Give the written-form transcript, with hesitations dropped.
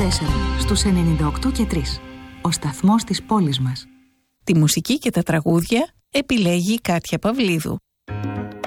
στους 98 και 3. Ο σταθμός της πόλης μας. Τη μουσική και τα τραγούδια επιλέγει η Κάτια Παυλίδου.